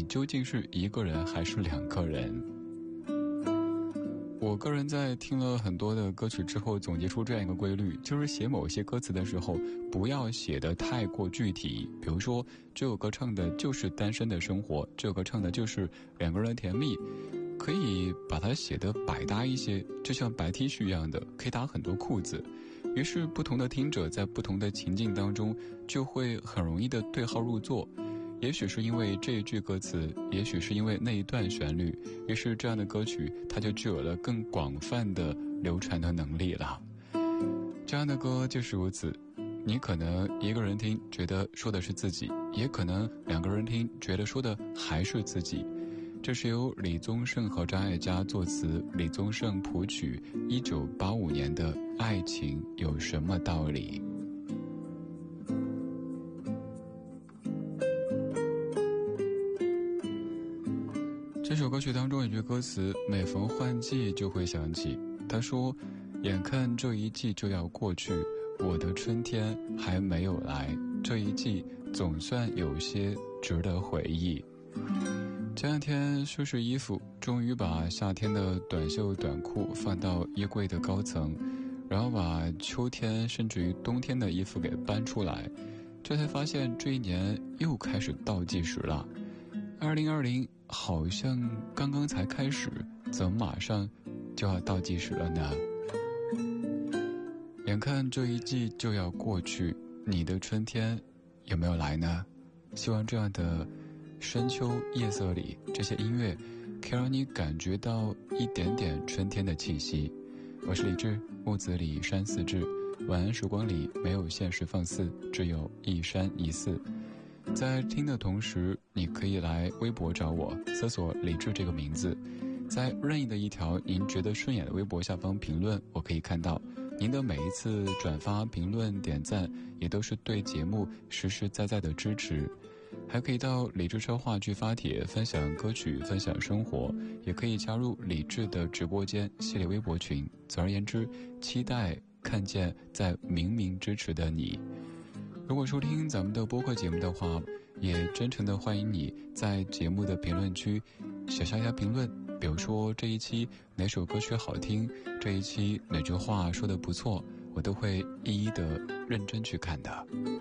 究竟是一个人还是两个人？我个人在听了很多的歌曲之后总结出这样一个规律，就是写某些歌词的时候不要写得太过具体。比如说这首歌唱的就是单身的生活，这首歌唱的就是两个人的甜蜜，可以把它写得百搭一些，就像白 T 恤一样的，可以打很多裤子。于是不同的听者在不同的情境当中就会很容易的对号入座。也许是因为这一句歌词，也许是因为那一段旋律，于是这样的歌曲它就具有了更广泛的流传的能力了。这样的歌就是如此，你可能一个人听觉得说的是自己，也可能两个人听觉得说的还是自己。这是由李宗盛和张艾嘉作词，李宗盛谱曲，1985年的《爱情有什么道理》。这首歌曲当中有句歌词，每逢换季就会想起。他说，眼看这一季就要过去，我的春天还没有来，这一季总算有些值得回忆。前两天收拾衣服，终于把夏天的短袖短裤放到衣柜的高层，然后把秋天甚至于冬天的衣服给搬出来，这才发现这一年又开始倒计时了。2020好像刚刚才开始，怎么马上就要倒计时了呢？眼看这一季就要过去，你的春天有没有来呢？希望这样的深秋夜色里，这些音乐可以让你感觉到一点点春天的气息。我是李志，木子李山寺志，晚安时光里没有现实放肆，只有一山一寺。在听的同时，你可以来微博找我，搜索李志这个名字，在任意的一条您觉得顺眼的微博下方评论，我可以看到您的每一次转发、评论、点赞，也都是对节目实实在在的支持。还可以到李志车话剧发帖，分享歌曲，分享生活，也可以加入李志的直播间系列微博群。总而言之，期待看见在冥冥支持的你。如果收听咱们的播客节目的话，也真诚的欢迎你在节目的评论区写下一下评论，比如说这一期哪首歌曲好听，这一期哪句话说得不错，我都会一一的认真去看的。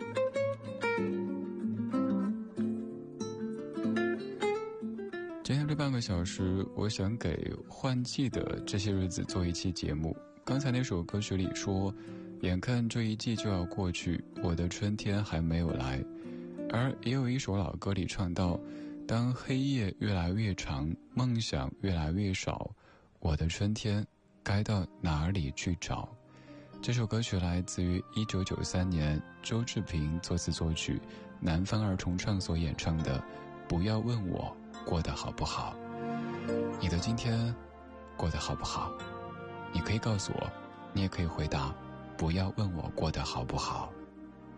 今天这半个小时，我想给换季的这些日子做一期节目。刚才那首歌曲里说，眼看这一季就要过去，我的春天还没有来。而也有一首老歌里唱到，当黑夜越来越长，梦想越来越少，我的春天该到哪里去找？这首歌曲来自于1993年周志平作词作曲，南方二重唱所演唱的《不要问我过得好不好》。你的今天过得好不好？你可以告诉我，你也可以回答不要问我过得好不好。